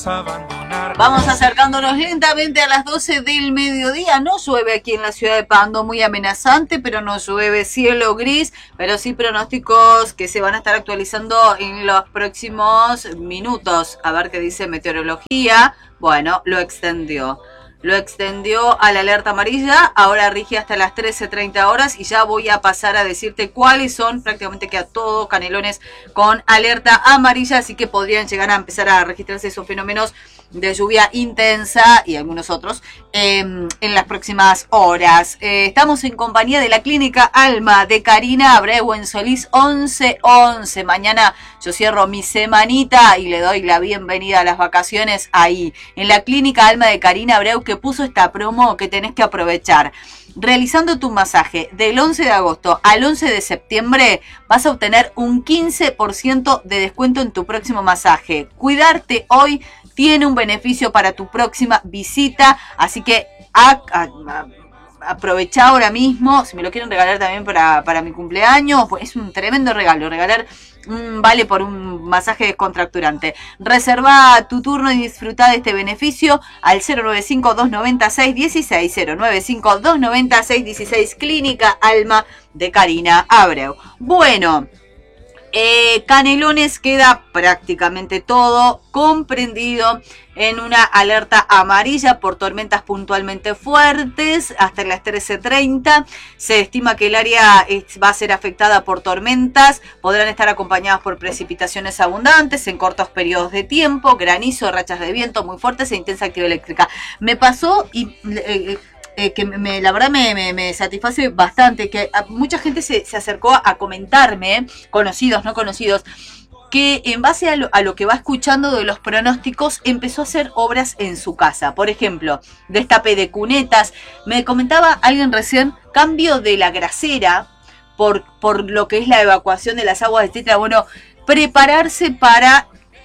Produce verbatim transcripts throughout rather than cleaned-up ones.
Vamos acercándonos lentamente a las doce del mediodía. No llueve aquí en la ciudad de Pando, muy amenazante, pero no llueve, cielo gris, pero sí pronósticos que se van a estar actualizando en los próximos minutos. A ver qué dice meteorología. Bueno, lo extendió. Lo extendió a la alerta amarilla, ahora rige hasta las trece treinta horas y ya voy a pasar a decirte cuáles son, prácticamente queda todo Canelones con alerta amarilla, así que podrían llegar a empezar a registrarse esos fenómenos de lluvia intensa y algunos otros eh, en las próximas horas. Eh, estamos en compañía de la Clínica Alma de Karina Abreu en Solís once once. Mañana yo cierro mi semanita y le doy la bienvenida a las vacaciones ahí, en la Clínica Alma de Karina Abreu, que puso esta promo que tenés que aprovechar. Realizando tu masaje del once de agosto al once de septiembre vas a obtener un quince por ciento de descuento en tu próximo masaje. Cuidarte hoy tiene un beneficio para tu próxima visita, así que a, a, a, aprovecha ahora mismo. Si me lo quieren regalar también para, para mi cumpleaños, pues es un tremendo regalo, regalar un vale por un masaje descontracturante. Reserva tu turno y disfruta de este beneficio al cero nueve cinco, dos nueve seis, uno seis, cero nueve cinco, dos nueve seis, uno seis, Clínica Alma de Karina Abreu. Bueno, Eh, Canelones queda prácticamente todo comprendido en una alerta amarilla por tormentas puntualmente fuertes hasta las trece treinta. Se estima que el área es, va a ser afectada por tormentas, podrán estar acompañadas por precipitaciones abundantes en cortos periodos de tiempo, granizo, rachas de viento muy fuertes e intensa actividad eléctrica. Me pasó y... Eh, Eh, que me, la verdad me, me, me satisface bastante, que mucha gente se, se acercó a comentarme, conocidos, no conocidos, que en base a lo, a lo que va escuchando de los pronósticos empezó a hacer obras en su casa. Por ejemplo, destape de cunetas. Me comentaba alguien recién, cambio de la grasera por, por lo que es la evacuación de las aguas, etcétera. Bueno, prepararse para...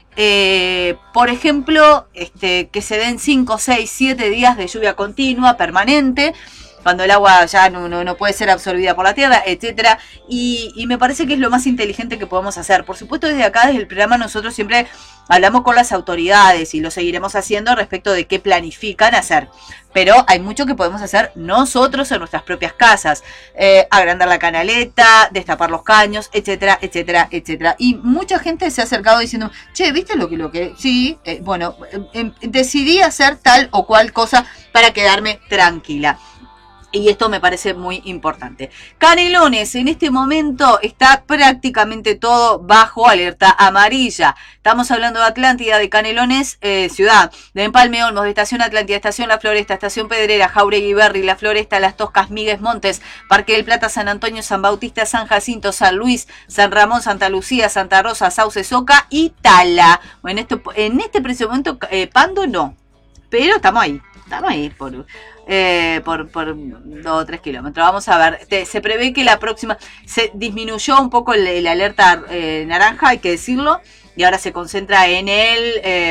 Eh, por ejemplo, este, que se den cinco, seis, siete días de lluvia continua, permanente, cuando el agua ya no, no, no puede ser absorbida por la tierra, etcétera. Y, y me parece que es lo más inteligente que podemos hacer. Por supuesto, desde acá, desde el programa, nosotros siempre hablamos con las autoridades y lo seguiremos haciendo respecto de qué planifican hacer. Pero hay mucho que podemos hacer nosotros en nuestras propias casas. Eh, agrandar la canaleta, destapar los caños, etcétera, etcétera, etcétera. Y mucha gente se ha acercado diciendo, che, ¿viste lo que lo que? Sí, eh, bueno, eh, eh, decidí hacer tal o cual cosa para quedarme tranquila. Y esto me parece muy importante. Canelones, en este momento está prácticamente todo bajo alerta amarilla. Estamos hablando de Atlántida, de Canelones, eh, ciudad, de Empalme, Olmos, de Estación Atlántida, Estación La Floresta, Estación Pedrera, Jauregui, Berry, La Floresta, Las Toscas, Migues, Montes, Parque del Plata, San Antonio, San Bautista, San Jacinto, San Luis, San Ramón, Santa Lucía, Santa Rosa, Sauce, Soca y Tala. Bueno, esto, en este preciso momento, eh, Pando no, pero estamos ahí. Estamos ahí por, eh, por, por dos o tres kilómetros. Vamos a ver. Te, se prevé que la próxima... Se disminuyó un poco el, el alerta eh, naranja, hay que decirlo. Y ahora se concentra en el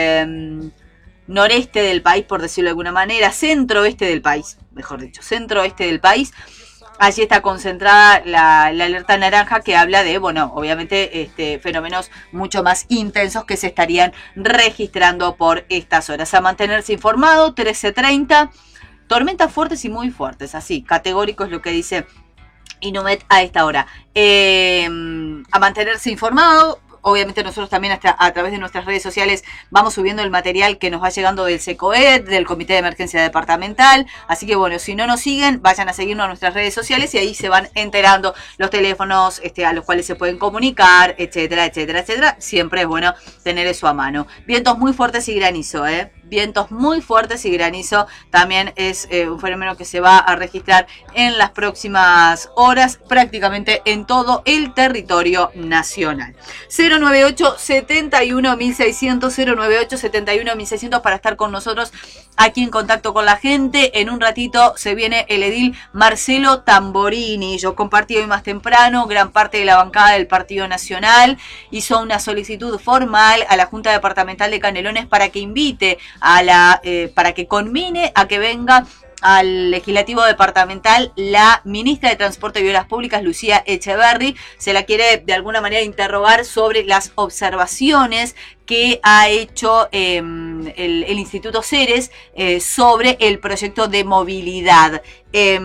eh, noreste del país, por decirlo de alguna manera. Centro-oeste del país, mejor dicho. Centro-oeste del país. Allí está concentrada la, la alerta naranja, que habla de, bueno, obviamente este, fenómenos mucho más intensos que se estarían registrando por estas horas. A mantenerse informado, trece treinta, tormentas fuertes y muy fuertes, así, categórico es lo que dice Inumet a esta hora. Eh, a mantenerse informado. Obviamente nosotros también hasta a través de nuestras redes sociales vamos subiendo el material que nos va llegando del SECOED, del Comité de Emergencia Departamental. Así que bueno, si no nos siguen, vayan a seguirnos en nuestras redes sociales y ahí se van enterando los teléfonos este, a los cuales se pueden comunicar, etcétera, etcétera, etcétera. Siempre es bueno tener eso a mano. Vientos muy fuertes y granizo, ¿eh? Vientos muy fuertes y granizo también es eh, un fenómeno que se va a registrar en las próximas horas prácticamente en todo el territorio nacional. cero nueve ocho, setenta y uno mil seiscientos, cero nueve ocho, setenta y uno mil seiscientos para estar con nosotros aquí en contacto con la gente. En un ratito se viene el edil Marcelo Tamborini. Yo compartí hoy más temprano, gran parte de la bancada del Partido Nacional hizo una solicitud formal a la Junta Departamental de Canelones para que invite a la, eh, para que conmine a que venga al legislativo departamental la ministra de Transporte y Obras Públicas, Lucía Echeverri. Se la quiere de alguna manera interrogar sobre las observaciones que ha hecho eh, el, el Instituto Ceres eh, sobre el proyecto de movilidad. Eh,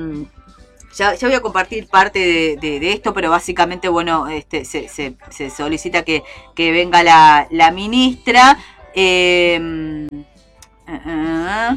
Ya, ya voy a compartir parte de, de, de esto, pero básicamente, bueno, este, se, se, se solicita que, que venga la, la ministra eh, uh, uh,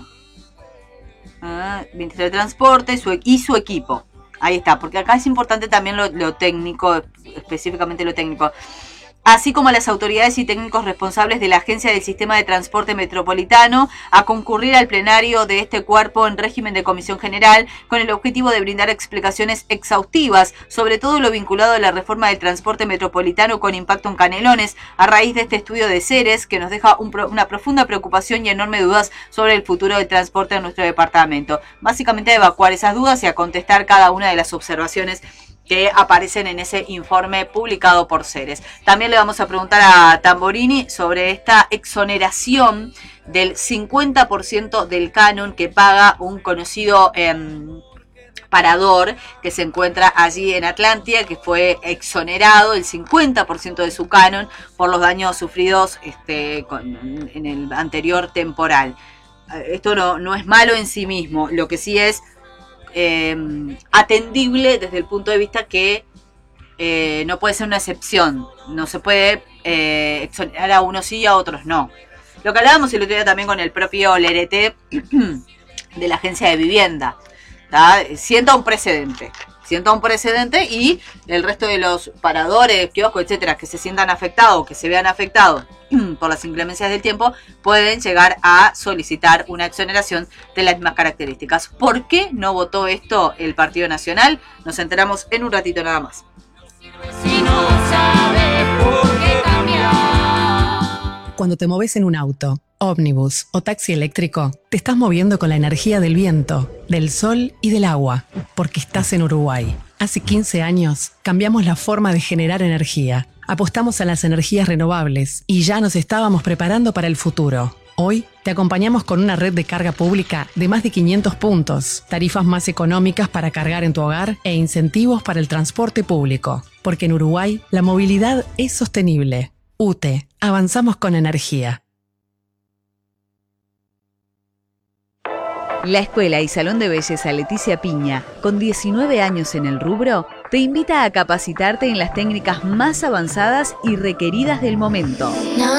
uh, ministra de Transporte su, y su equipo. Ahí está, porque acá es importante también lo, lo técnico, específicamente lo técnico. Así como a las autoridades y técnicos responsables de la Agencia del Sistema de Transporte Metropolitano a concurrir al plenario de este cuerpo en régimen de comisión general con el objetivo de brindar explicaciones exhaustivas sobre todo lo vinculado a la reforma del transporte metropolitano con impacto en Canelones a raíz de este estudio de Ceres que nos deja un, una profunda preocupación y enormes dudas sobre el futuro del transporte en nuestro departamento. Básicamente a evacuar esas dudas y a contestar cada una de las observaciones que aparecen en ese informe publicado por Ceres. También le vamos a preguntar a Tamborini sobre esta exoneración del cincuenta por ciento del canon que paga un conocido eh, parador que se encuentra allí en Atlántida, que fue exonerado el cincuenta por ciento de su canon por los daños sufridos este, con, en el anterior temporal. Esto no, no es malo en sí mismo, lo que sí es Eh, atendible desde el punto de vista que eh, no puede ser una excepción, no se puede eh, exonerar a unos sí y a otros no. Lo que hablábamos el otro día también con el propio Lerete de la agencia de vivienda, ¿tá? Sienta un precedente, sienta un precedente y el resto de los paradores, kioscos, etcétera, que se sientan afectados, que se vean afectados por las inclemencias del tiempo, pueden llegar a solicitar una exoneración de las mismas características. ¿Por qué no votó esto el Partido Nacional? Nos enteramos en un ratito nada más. Si no sabes por qué cambiar. Cuando te moves en un auto, ómnibus o taxi eléctrico, te estás moviendo con la energía del viento, del sol y del agua, porque estás en Uruguay. Hace quince años cambiamos la forma de generar energía. Apostamos a las energías renovables y ya nos estábamos preparando para el futuro. Hoy te acompañamos con una red de carga pública de más de quinientos puntos, tarifas más económicas para cargar en tu hogar e incentivos para el transporte público. Porque en Uruguay la movilidad es sostenible. U T E, avanzamos con energía. La Escuela y Salón de Belleza Leticia Piña, con diecinueve años en el rubro, te invita a capacitarte en las técnicas más avanzadas y requeridas del momento.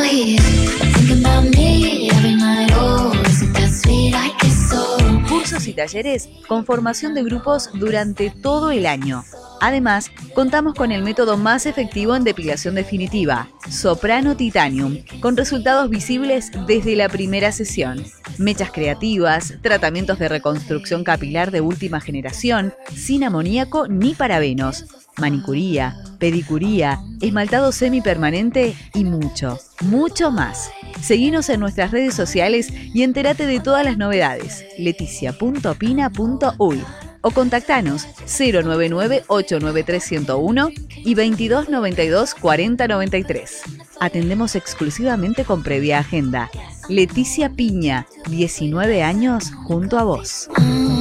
Cursos y talleres con formación de grupos durante todo el año. Además, contamos con el método más efectivo en depilación definitiva, Soprano Titanium, con resultados visibles desde la primera sesión. Mechas creativas, tratamientos de reconstrucción capilar de última generación, sin amoníaco ni parabenos, manicuría, pedicuría, esmaltado semipermanente y mucho, mucho más. Seguinos en nuestras redes sociales y entérate de todas las novedades. leticia punto pina punto uy o contactanos cero nueve nueve ocho nueve tres cero uno y veintidós noventa y dos cuarenta noventa y tres. Atendemos exclusivamente con previa agenda. Leticia Piña, diecinueve años junto a vos.